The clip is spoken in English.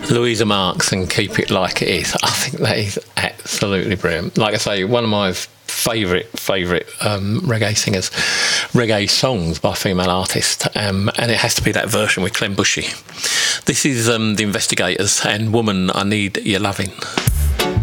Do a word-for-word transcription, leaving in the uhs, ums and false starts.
Louisa Marks and Keep It Like It Is. I think that is absolutely brilliant. Like I say, one of my favourite favourite um, reggae singers, reggae songs by female artists, um, and it has to be that version with Clem Bushy. This is um, The Investigators and Woman, I Need Your Loving.